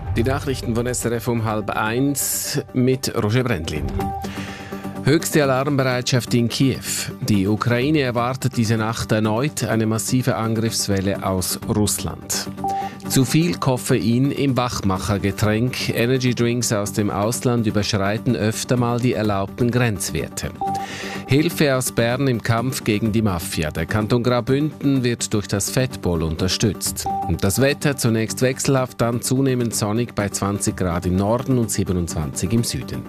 Die Nachrichten von SRF um 12:30 mit Roger Brändlin. Höchste Alarmbereitschaft in Kiew. Die Ukraine erwartet diese Nacht erneut eine massive Angriffswelle aus Russland. Zu viel Koffein im Wachmachergetränk. Energydrinks aus dem Ausland überschreiten öfter mal die erlaubten Grenzwerte. Hilfe aus Bern im Kampf gegen die Mafia. Der Kanton Graubünden wird durch das Fettball unterstützt. Und das Wetter zunächst wechselhaft, dann zunehmend sonnig bei 20 Grad im Norden und 27 im Süden.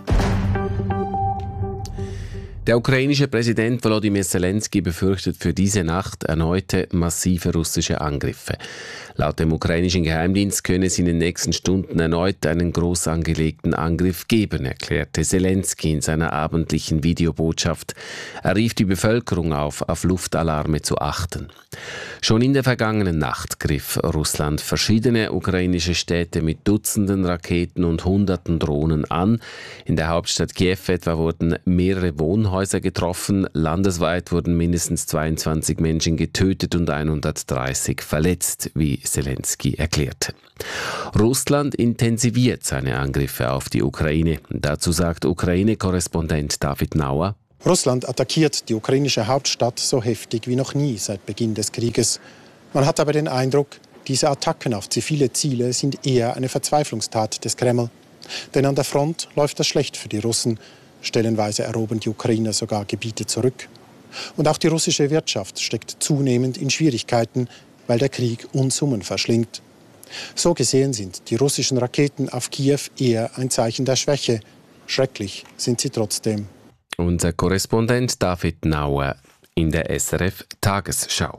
Der ukrainische Präsident Volodymyr Zelensky befürchtet für diese Nacht erneute massive russische Angriffe. Laut dem ukrainischen Geheimdienst könne es in den nächsten Stunden erneut einen groß angelegten Angriff geben, erklärte Zelensky in seiner abendlichen Videobotschaft. Er rief die Bevölkerung auf Luftalarme zu achten. Schon in der vergangenen Nacht griff Russland verschiedene ukrainische Städte mit Dutzenden Raketen und Hunderten Drohnen an. In der Hauptstadt Kiew etwa wurden mehrere Wohnhäuser getroffen. Landesweit wurden mindestens 22 Menschen getötet und 130 verletzt, wie Zelensky erklärte. Russland intensiviert seine Angriffe auf die Ukraine. Dazu sagt Ukraine-Korrespondent David Nauer: Russland attackiert die ukrainische Hauptstadt so heftig wie noch nie seit Beginn des Krieges. Man hat aber den Eindruck, diese Attacken auf zivile Ziele sind eher eine Verzweiflungstat des Kreml. Denn an der Front läuft das schlecht für die Russen. Stellenweise erobern die Ukrainer sogar Gebiete zurück. Und auch die russische Wirtschaft steckt zunehmend in Schwierigkeiten, weil der Krieg Unsummen verschlingt. So gesehen sind die russischen Raketen auf Kiew eher ein Zeichen der Schwäche. Schrecklich sind sie trotzdem. Unser Korrespondent David Nauer in der SRF Tagesschau.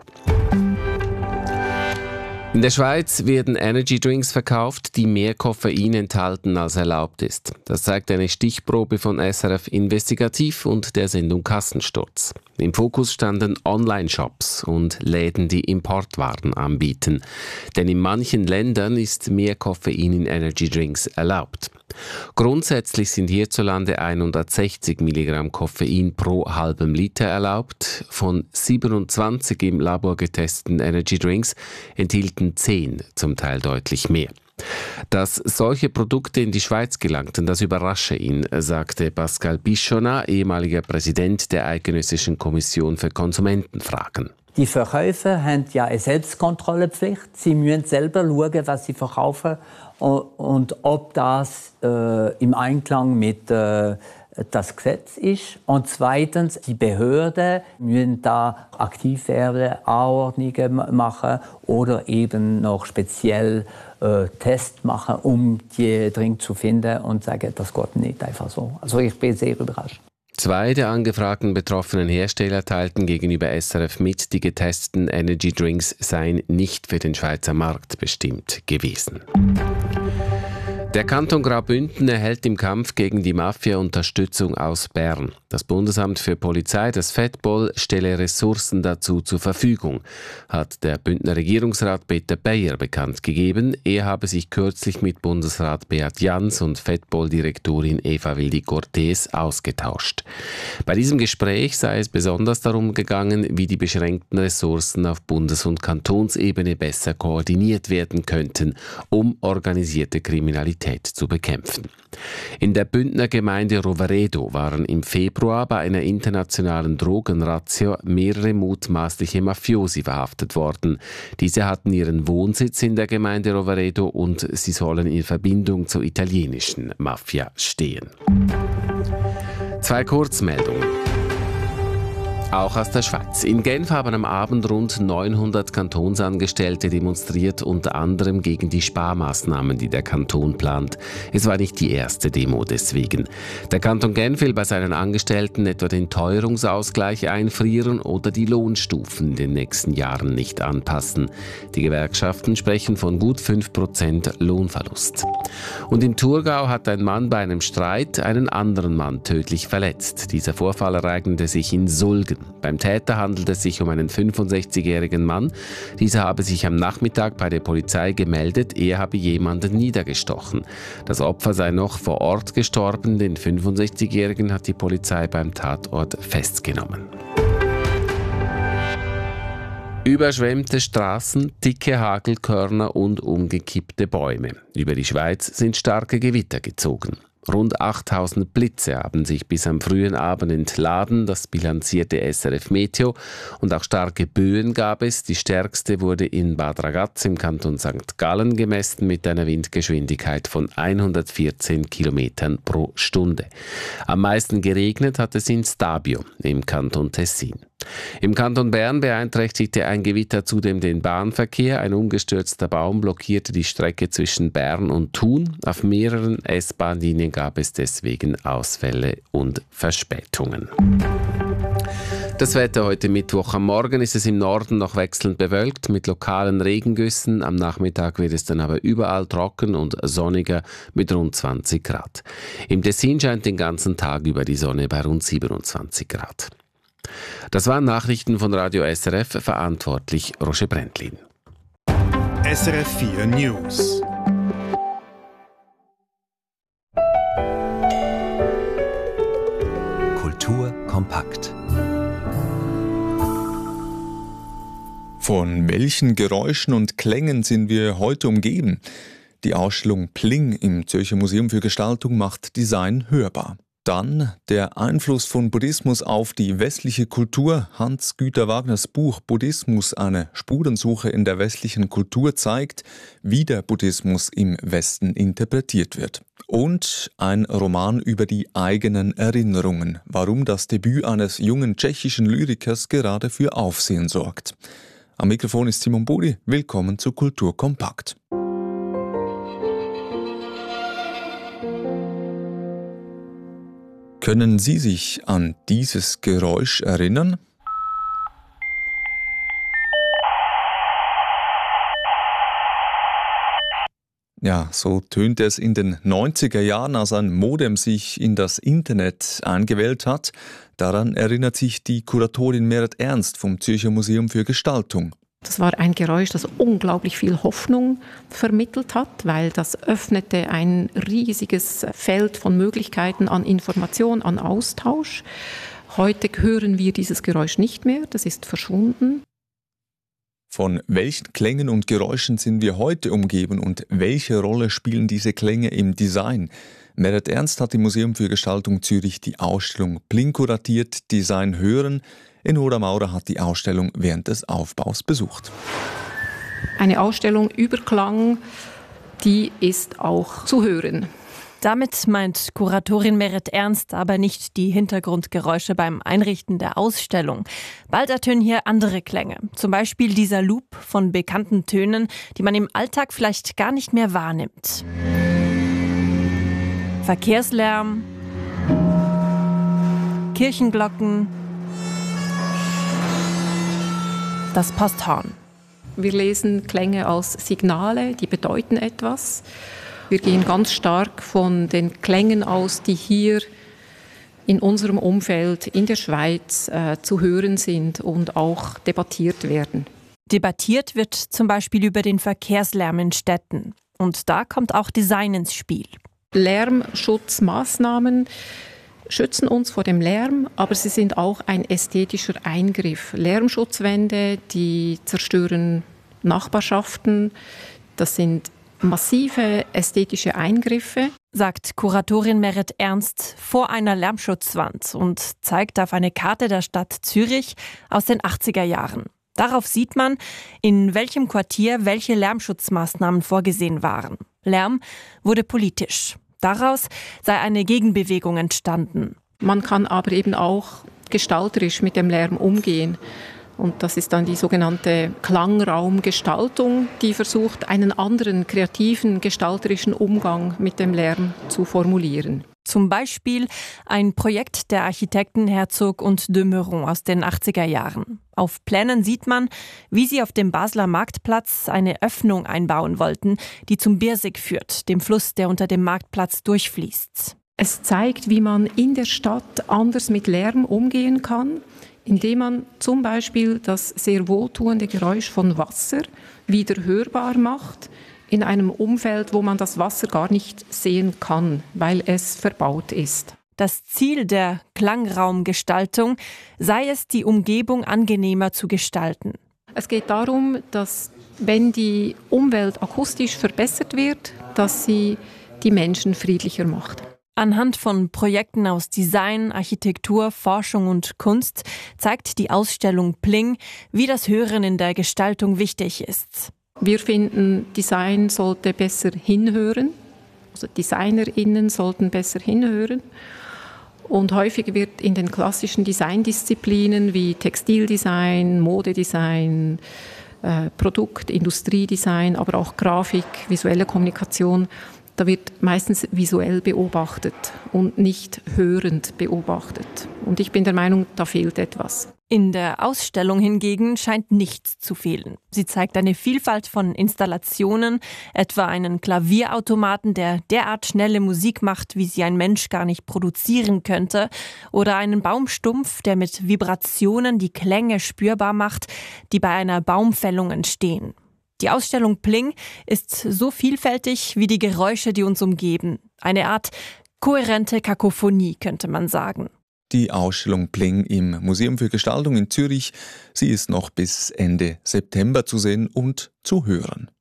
In der Schweiz werden Energydrinks verkauft, die mehr Koffein enthalten als erlaubt ist. Das zeigt eine Stichprobe von SRF Investigativ und der Sendung Kassensturz. Im Fokus standen Online-Shops und Läden, die Importwaren anbieten. Denn in manchen Ländern ist mehr Koffein in Energydrinks erlaubt. Grundsätzlich sind hierzulande 160 Milligramm Koffein pro halbem Liter erlaubt. Von 27 im Labor getesteten Energydrinks enthielten 10 zum Teil deutlich mehr. Dass solche Produkte in die Schweiz gelangten, das überrasche ihn, sagte Pascal Bichonnat, ehemaliger Präsident der Eidgenössischen Kommission für Konsumentenfragen. Die Verkäufer haben ja eine Selbstkontrollepflicht. Sie müssen selber schauen, was sie verkaufen und ob das im Einklang mit das Gesetz ist. Und zweitens, die Behörden müssen da aktiv werden, Anordnungen machen oder eben noch speziell Tests machen, um die Drink zu finden und sagen, das geht nicht einfach so. Also ich bin sehr überrascht. 2 der angefragten betroffenen Hersteller teilten gegenüber SRF mit, die getesteten Energydrinks seien nicht für den Schweizer Markt bestimmt gewesen. Der Kanton Graubünden erhält im Kampf gegen die Mafia Unterstützung aus Bern. Das Bundesamt für Polizei, das Fettball, stelle Ressourcen dazu zur Verfügung, hat der Bündner Regierungsrat Peter Beyer bekannt gegeben. Er habe sich kürzlich mit Bundesrat Beat Jans und Fettball-Direktorin Eva Wildi-Cortés ausgetauscht. Bei diesem Gespräch sei es besonders darum gegangen, wie die beschränkten Ressourcen auf Bundes- und Kantonsebene besser koordiniert werden könnten, um organisierte Kriminalität zu bekämpfen. In der Bündner Gemeinde Roveredo waren im Februar bei einer internationalen Drogenrazzia mehrere mutmaßliche Mafiosi verhaftet worden. Diese hatten ihren Wohnsitz in der Gemeinde Roveredo und sie sollen in Verbindung zur italienischen Mafia stehen. 2 Kurzmeldungen. Auch aus der Schweiz. In Genf haben am Abend rund 900 Kantonsangestellte demonstriert, unter anderem gegen die Sparmaßnahmen, die der Kanton plant. Es war nicht die erste Demo deswegen. Der Kanton Genf will bei seinen Angestellten etwa den Teuerungsausgleich einfrieren oder die Lohnstufen in den nächsten Jahren nicht anpassen. Die Gewerkschaften sprechen von gut 5% Lohnverlust. Und im Thurgau hat ein Mann bei einem Streit einen anderen Mann tödlich verletzt. Dieser Vorfall ereignete sich in Sulgen. Beim Täter handelt es sich um einen 65-jährigen Mann. Dieser habe sich am Nachmittag bei der Polizei gemeldet, er habe jemanden niedergestochen. Das Opfer sei noch vor Ort gestorben, den 65-jährigen hat die Polizei beim Tatort festgenommen. Überschwemmte Straßen, dicke Hagelkörner und umgekippte Bäume. Über die Schweiz sind starke Gewitter gezogen. Rund 8000 Blitze haben sich bis am frühen Abend entladen, das bilanzierte SRF Meteo. Und auch starke Böen gab es. Die stärkste wurde in Bad Ragaz im Kanton St. Gallen gemessen mit einer Windgeschwindigkeit von 114 Kilometern pro Stunde. Am meisten geregnet hat es in Stabio im Kanton Tessin. Im Kanton Bern beeinträchtigte ein Gewitter zudem den Bahnverkehr. Ein umgestürzter Baum blockierte die Strecke zwischen Bern und Thun. Auf mehreren S-Bahn-Linien gab es deswegen Ausfälle und Verspätungen. Das Wetter heute Mittwoch. Am Morgen ist es im Norden noch wechselnd bewölkt mit lokalen Regengüssen. Am Nachmittag wird es dann aber überall trocken und sonniger mit rund 20 Grad. Im Tessin scheint den ganzen Tag über die Sonne bei rund 27 Grad. Das waren Nachrichten von Radio SRF, verantwortlich Roger Brändlin. SRF 4 News. Kultur kompakt. Von welchen Geräuschen und Klängen sind wir heute umgeben? Die Ausstellung Pling im Zürcher Museum für Gestaltung macht Design hörbar. Dann der Einfluss von Buddhismus auf die westliche Kultur. Hans-Güter Wagners Buch Buddhismus, eine Spurensuche in der westlichen Kultur zeigt, wie der Buddhismus im Westen interpretiert wird. Und ein Roman über die eigenen Erinnerungen, warum das Debüt eines jungen tschechischen Lyrikers gerade für Aufsehen sorgt. Am Mikrofon ist Simon Buri. Willkommen zu Kultur kompakt. Können Sie sich an dieses Geräusch erinnern? Ja, so tönte es in den 90er Jahren, als ein Modem sich in das Internet eingewählt hat. Daran erinnert sich die Kuratorin Meret Ernst vom Zürcher Museum für Gestaltung. Das war ein Geräusch, das unglaublich viel Hoffnung vermittelt hat, weil das öffnete ein riesiges Feld von Möglichkeiten an Information, an Austausch. Heute hören wir dieses Geräusch nicht mehr, das ist verschwunden. Von welchen Klängen und Geräuschen sind wir heute umgeben und welche Rolle spielen diese Klänge im Design? Meret Ernst hat im Museum für Gestaltung Zürich die Ausstellung Pling kuratiert, Design hören. Enora Maurer hat die Ausstellung während des Aufbaus besucht. Eine Ausstellung über Klang, die ist auch zu hören. Damit meint Kuratorin Meret Ernst aber nicht die Hintergrundgeräusche beim Einrichten der Ausstellung. Bald ertönen hier andere Klänge. Zum Beispiel dieser Loop von bekannten Tönen, die man im Alltag vielleicht gar nicht mehr wahrnimmt. Verkehrslärm, Kirchenglocken, das Posthorn. Wir lesen Klänge als Signale, die bedeuten etwas. Wir gehen ganz stark von den Klängen aus, die hier in unserem Umfeld in der Schweiz zu hören sind und auch debattiert werden. Debattiert wird zum Beispiel über den Verkehrslärm in Städten. Und da kommt auch Design ins Spiel. Lärmschutzmaßnahmen schützen uns vor dem Lärm, aber sie sind auch ein ästhetischer Eingriff. Lärmschutzwände, die zerstören Nachbarschaften. Das sind massive ästhetische Eingriffe, sagt Kuratorin Meret Ernst vor einer Lärmschutzwand und zeigt auf eine Karte der Stadt Zürich aus den 80er Jahren. Darauf sieht man, in welchem Quartier welche Lärmschutzmaßnahmen vorgesehen waren. Lärm wurde politisch. Daraus sei eine Gegenbewegung entstanden. Man kann aber eben auch gestalterisch mit dem Lärm umgehen. Und das ist dann die sogenannte Klangraumgestaltung, die versucht, einen anderen kreativen, gestalterischen Umgang mit dem Lärm zu formulieren. Zum Beispiel ein Projekt der Architekten Herzog und de Meuron aus den 80er Jahren. Auf Plänen sieht man, wie sie auf dem Basler Marktplatz eine Öffnung einbauen wollten, die zum Birsig führt, dem Fluss, der unter dem Marktplatz durchfließt. Es zeigt, wie man in der Stadt anders mit Lärm umgehen kann, indem man zum Beispiel das sehr wohltuende Geräusch von Wasser wieder hörbar macht, in einem Umfeld, wo man das Wasser gar nicht sehen kann, weil es verbaut ist. Das Ziel der Klangraumgestaltung sei es, die Umgebung angenehmer zu gestalten. Es geht darum, dass wenn die Umwelt akustisch verbessert wird, dass sie die Menschen friedlicher macht. Anhand von Projekten aus Design, Architektur, Forschung und Kunst zeigt die Ausstellung Pling, wie das Hören in der Gestaltung wichtig ist. Wir finden, Design sollte besser hinhören. Also DesignerInnen sollten besser hinhören. Und häufig wird in den klassischen Designdisziplinen wie Textildesign, Modedesign, Produkt-, Industriedesign, aber auch Grafik, visuelle Kommunikation, da wird meistens visuell beobachtet und nicht hörend beobachtet. Und ich bin der Meinung, da fehlt etwas. In der Ausstellung hingegen scheint nichts zu fehlen. Sie zeigt eine Vielfalt von Installationen, etwa einen Klavierautomaten, der derart schnelle Musik macht, wie sie ein Mensch gar nicht produzieren könnte, oder einen Baumstumpf, der mit Vibrationen die Klänge spürbar macht, die bei einer Baumfällung entstehen. Die Ausstellung Pling ist so vielfältig wie die Geräusche, die uns umgeben. Eine Art kohärente Kakophonie, könnte man sagen. Die Ausstellung Pling im Museum für Gestaltung in Zürich, sie ist noch bis Ende September zu sehen und zu hören.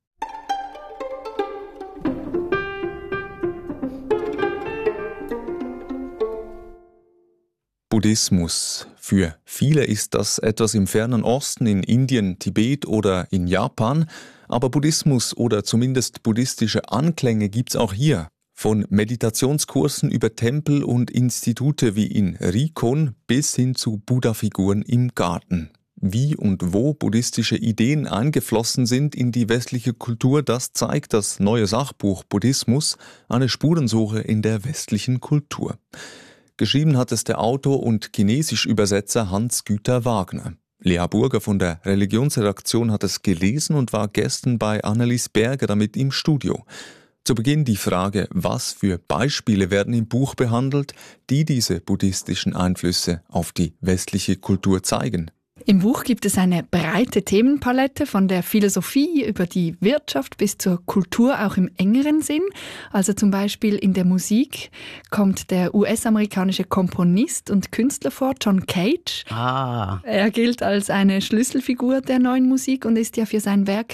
Buddhismus. Für viele ist das etwas im fernen Osten, in Indien, Tibet oder in Japan. Aber Buddhismus oder zumindest buddhistische Anklänge gibt's auch hier. Von Meditationskursen über Tempel und Institute wie in Rikon bis hin zu Buddha-Figuren im Garten. Wie und wo buddhistische Ideen eingeflossen sind in die westliche Kultur, das zeigt das neue Sachbuch Buddhismus, eine Spurensuche in der westlichen Kultur. Geschrieben hat es der Autor und Chinesisch-Übersetzer Hans-Güter Wagner. Lea Burger von der Religionsredaktion hat es gelesen und war gestern bei Annelies Berger damit im Studio. Zu Beginn die Frage, was für Beispiele werden im Buch behandelt, die diese buddhistischen Einflüsse auf die westliche Kultur zeigen. Im Buch gibt es eine breite Themenpalette von der Philosophie über die Wirtschaft bis zur Kultur auch im engeren Sinn. Also zum Beispiel in der Musik kommt der US-amerikanische Komponist und Künstler vor, John Cage. Er gilt als eine Schlüsselfigur der neuen Musik und ist ja für sein Werk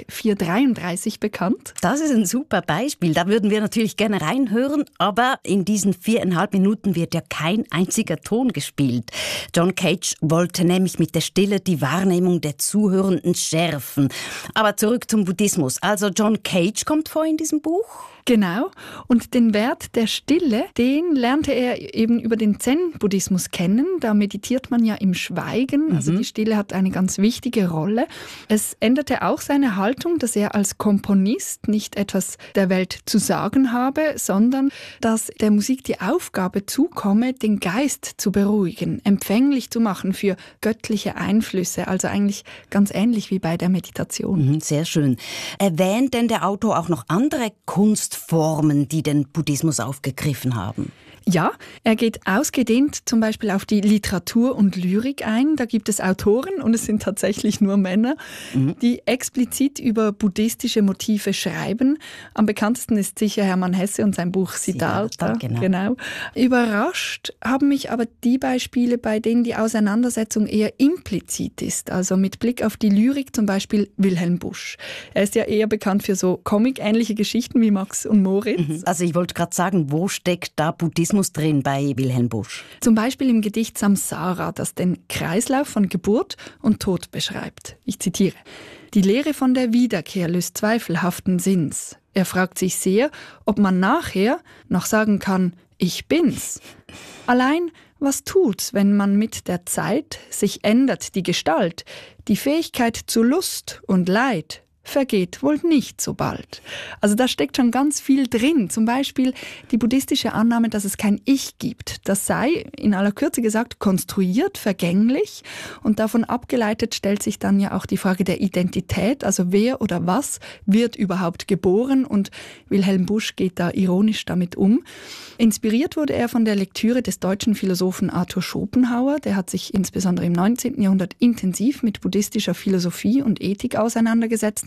433 bekannt. Das ist ein super Beispiel. Da würden wir natürlich gerne reinhören, aber in diesen 4,5 Minuten wird ja kein einziger Ton gespielt. John Cage wollte nämlich mit der Stille die Wahrnehmung der Zuhörenden schärfen. Aber zurück zum Buddhismus. Also John Cage kommt vor in diesem Buch? Genau. Und den Wert der Stille, den lernte er eben über den Zen-Buddhismus kennen. Da meditiert man ja im Schweigen. Also die Stille hat eine ganz wichtige Rolle. Es änderte auch seine Haltung, dass er als Komponist nicht etwas der Welt zu sagen habe, sondern dass der Musik die Aufgabe zukomme, den Geist zu beruhigen, empfänglich zu machen für göttliche Einflüsse. Also eigentlich ganz ähnlich wie bei der Meditation. Sehr schön. Erwähnt denn der Autor auch noch andere Kunstformen, die den Buddhismus aufgegriffen haben? Ja, er geht ausgedehnt zum Beispiel auf die Literatur und Lyrik ein. Da gibt es Autoren, und es sind tatsächlich nur Männer, die explizit über buddhistische Motive schreiben. Am bekanntesten ist sicher Hermann Hesse und sein Buch Siddhartha. Genau. Überrascht haben mich aber die Beispiele, bei denen die Auseinandersetzung eher implizit ist. Also mit Blick auf die Lyrik zum Beispiel Wilhelm Busch. Er ist ja eher bekannt für so comic-ähnliche Geschichten wie Max und Moritz. Also ich wollte gerade sagen, wo steckt da Buddhismus drin bei Wilhelm Busch? Zum Beispiel im Gedicht Samsara, das den Kreislauf von Geburt und Tod beschreibt. Ich zitiere: Die Lehre von der Wiederkehr löst zweifelhaften Sinns. Er fragt sich sehr, ob man nachher noch sagen kann, ich bin's. Allein, was tut's, wenn man mit der Zeit sich ändert die Gestalt? Die Fähigkeit zu Lust und Leid vergeht wohl nicht so bald. Also da steckt schon ganz viel drin. Zum Beispiel die buddhistische Annahme, dass es kein Ich gibt. Das sei, in aller Kürze gesagt, konstruiert, vergänglich. Und davon abgeleitet stellt sich dann ja auch die Frage der Identität. Also wer oder was wird überhaupt geboren? Und Wilhelm Busch geht da ironisch damit um. Inspiriert wurde er von der Lektüre des deutschen Philosophen Arthur Schopenhauer. Der hat sich insbesondere im 19. Jahrhundert intensiv mit buddhistischer Philosophie und Ethik auseinandergesetzt.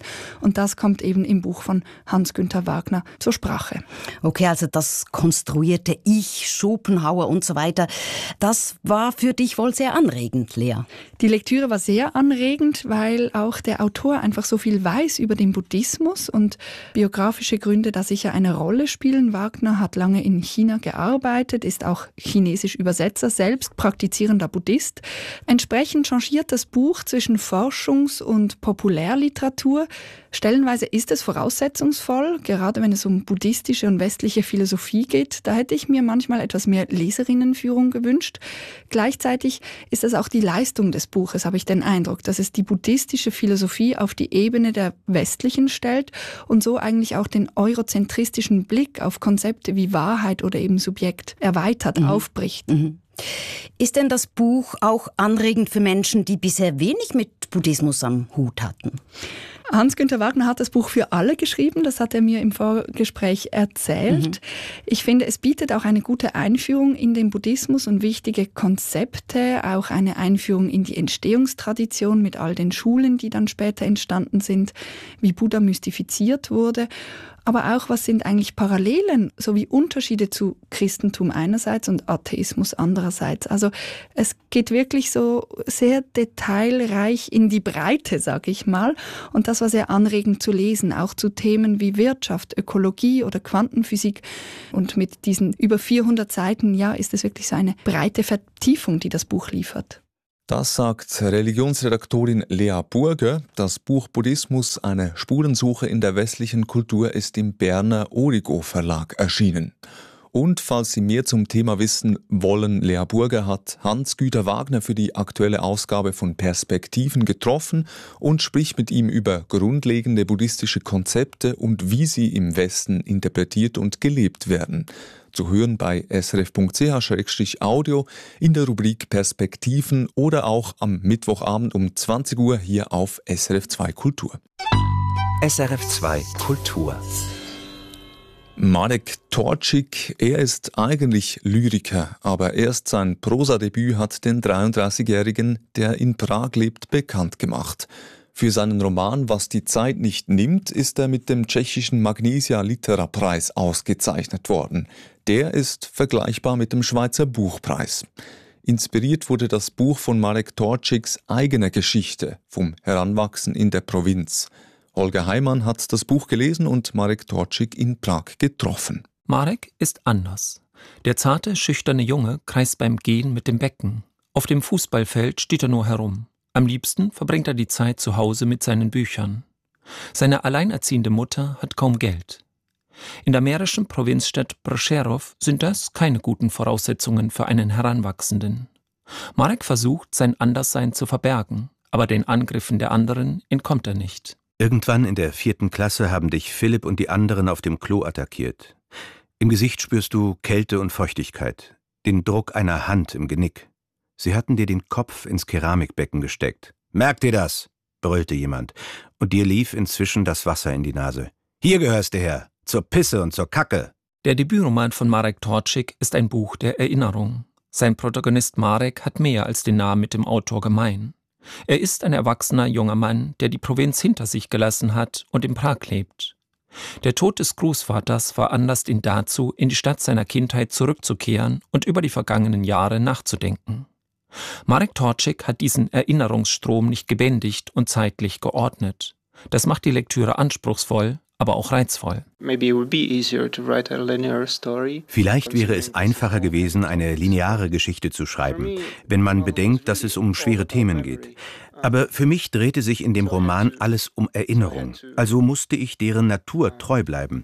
Und das kommt eben im Buch von Hans-Günther Wagner zur Sprache. Okay, also das konstruierte Ich, Schopenhauer und so weiter, das war für dich wohl sehr anregend, Lea? Die Lektüre war sehr anregend, weil auch der Autor einfach so viel weiß über den Buddhismus und biografische Gründe da sicher eine Rolle spielen. Wagner hat lange in China gearbeitet, ist auch chinesisch Übersetzer, selbst praktizierender Buddhist. Entsprechend changiert das Buch zwischen Forschungs- und Populärliteratur. Stellenweise ist es voraussetzungsvoll, gerade wenn es um buddhistische und westliche Philosophie geht. Da hätte ich mir manchmal etwas mehr Leserinnenführung gewünscht. Gleichzeitig ist es auch die Leistung des Buches, habe ich den Eindruck, dass es die buddhistische Philosophie auf die Ebene der westlichen stellt und so eigentlich auch den eurozentristischen Blick auf Konzepte wie Wahrheit oder eben Subjekt erweitert, aufbricht. Ist denn das Buch auch anregend für Menschen, die bisher wenig mit Buddhismus am Hut hatten? Hans-Günther Wagner hat das Buch für alle geschrieben, das hat er mir im Vorgespräch erzählt. Ich finde, es bietet auch eine gute Einführung in den Buddhismus und wichtige Konzepte, auch eine Einführung in die Entstehungstradition mit all den Schulen, die dann später entstanden sind, wie Buddha mystifiziert wurde. Aber auch, was sind eigentlich Parallelen sowie Unterschiede zu Christentum einerseits und Atheismus andererseits. Also es geht wirklich so sehr detailreich in die Breite, sage ich mal. Und das war sehr anregend zu lesen, auch zu Themen wie Wirtschaft, Ökologie oder Quantenphysik. Und mit diesen über 400 Seiten, ja, ist es wirklich so eine breite Vertiefung, die das Buch liefert. Das sagt Religionsredaktorin Lea Burger. Das Buch Buddhismus, eine Spurensuche in der westlichen Kultur, ist im Berner Origo Verlag erschienen. Und falls Sie mehr zum Thema wissen wollen, Lea Burger hat Hans-Günther Wagner für die aktuelle Ausgabe von Perspektiven getroffen und spricht mit ihm über grundlegende buddhistische Konzepte und wie sie im Westen interpretiert und gelebt werden. Zu hören bei srf.ch/audio in der Rubrik Perspektiven oder auch am Mittwochabend um 20 Uhr hier auf SRF 2 Kultur. SRF 2 Kultur. Marek Torczyk, er ist eigentlich Lyriker, aber erst sein Prosadebüt hat den 33-Jährigen, der in Prag lebt, bekannt gemacht. Für seinen Roman Was die Zeit nicht nimmt, ist er mit dem tschechischen Magnesia Litera-Preis ausgezeichnet worden. Der ist vergleichbar mit dem Schweizer Buchpreis. Inspiriert wurde das Buch von Marek Torczyks eigener Geschichte vom Heranwachsen in der Provinz. Holger Heimann hat das Buch gelesen und Marek Torczyk in Prag getroffen. Marek ist anders. Der zarte, schüchterne Junge kreist beim Gehen mit dem Becken. Auf dem Fußballfeld steht er nur herum. Am liebsten verbringt er die Zeit zu Hause mit seinen Büchern. Seine alleinerziehende Mutter hat kaum Geld. In der mährischen Provinzstadt Prešerov sind das keine guten Voraussetzungen für einen Heranwachsenden. Marek versucht, sein Anderssein zu verbergen, aber den Angriffen der anderen entkommt er nicht. Irgendwann in der 4. Klasse haben dich Philipp und die anderen auf dem Klo attackiert. Im Gesicht spürst du Kälte und Feuchtigkeit, den Druck einer Hand im Genick. Sie hatten dir den Kopf ins Keramikbecken gesteckt. »Merkt ihr das?« brüllte jemand, und dir lief inzwischen das Wasser in die Nase. »Hier gehörst du her, zur Pisse und zur Kacke!« Der Debütroman von Marek Torczyk ist ein Buch der Erinnerung. Sein Protagonist Marek hat mehr als den Namen mit dem Autor gemein. Er ist ein erwachsener junger Mann, der die Provinz hinter sich gelassen hat und in Prag lebt. Der Tod des Großvaters veranlasst ihn dazu, in die Stadt seiner Kindheit zurückzukehren und über die vergangenen Jahre nachzudenken. Marek Torczyk hat diesen Erinnerungsstrom nicht gebändigt und zeitlich geordnet. Das macht die Lektüre anspruchsvoll, aber auch reizvoll. Vielleicht wäre es einfacher gewesen, eine lineare Geschichte zu schreiben, wenn man bedenkt, dass es um schwere Themen geht. Aber für mich drehte sich in dem Roman alles um Erinnerung, also musste ich deren Natur treu bleiben.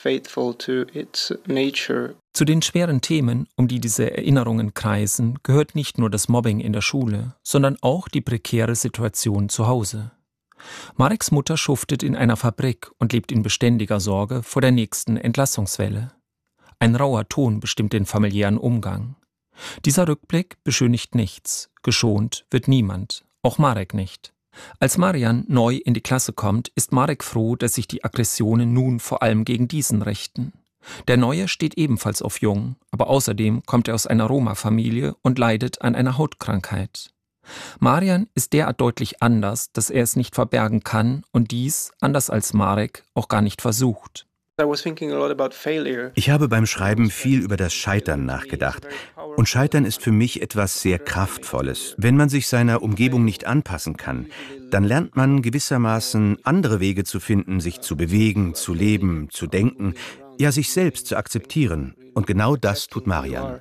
Zu den schweren Themen, um die diese Erinnerungen kreisen, gehört nicht nur das Mobbing in der Schule, sondern auch die prekäre Situation zu Hause. Mareks Mutter schuftet in einer Fabrik und lebt in beständiger Sorge vor der nächsten Entlassungswelle. Ein rauer Ton bestimmt den familiären Umgang. Dieser Rückblick beschönigt nichts, geschont wird niemand, auch Marek nicht. Als Marian neu in die Klasse kommt, ist Marek froh, dass sich die Aggressionen nun vor allem gegen diesen richten. Der Neue steht ebenfalls auf Jung, aber außerdem kommt er aus einer Roma-Familie und leidet an einer Hautkrankheit. Marian ist derart deutlich anders, dass er es nicht verbergen kann und dies, anders als Marek, auch gar nicht versucht. Ich habe beim Schreiben viel über das Scheitern nachgedacht. Und Scheitern ist für mich etwas sehr Kraftvolles. Wenn man sich seiner Umgebung nicht anpassen kann, dann lernt man gewissermaßen andere Wege zu finden, sich zu bewegen, zu leben, zu denken, ja sich selbst zu akzeptieren. Und genau das tut Marian.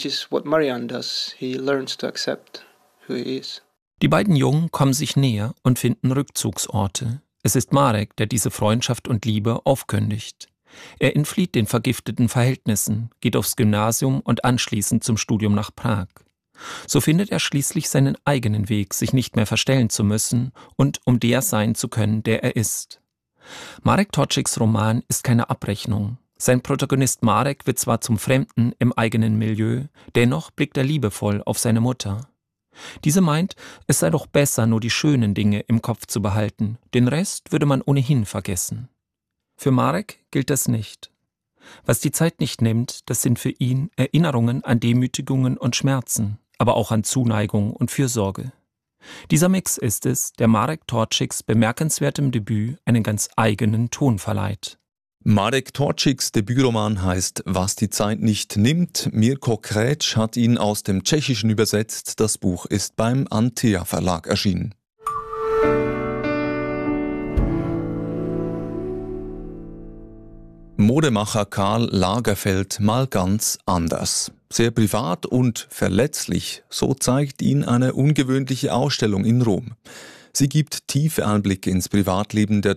Die beiden Jungen kommen sich näher und finden Rückzugsorte. Es ist Marek, der diese Freundschaft und Liebe aufkündigt. Er entflieht den vergifteten Verhältnissen, geht aufs Gymnasium und anschließend zum Studium nach Prag. So findet er schließlich seinen eigenen Weg, sich nicht mehr verstellen zu müssen und um der sein zu können, der er ist. Marek Torczyks Roman ist keine Abrechnung. Sein Protagonist Marek wird zwar zum Fremden im eigenen Milieu, dennoch blickt er liebevoll auf seine Mutter. Diese meint, es sei doch besser, nur die schönen Dinge im Kopf zu behalten, den Rest würde man ohnehin vergessen. Für Marek gilt das nicht. Was die Zeit nicht nimmt, das sind für ihn Erinnerungen an Demütigungen und Schmerzen, aber auch an Zuneigung und Fürsorge. Dieser Mix ist es, der Marek Torczyks bemerkenswertem Debüt einen ganz eigenen Ton verleiht. Marek Torczyks Debütroman heißt »Was die Zeit nicht nimmt«. Mirko Kretsch hat ihn aus dem Tschechischen übersetzt. Das Buch ist beim Antea Verlag erschienen. Modemacher Karl Lagerfeld mal ganz anders. Sehr privat und verletzlich, so zeigt ihn eine ungewöhnliche Ausstellung in Rom. Sie gibt tiefe Einblicke ins Privatleben der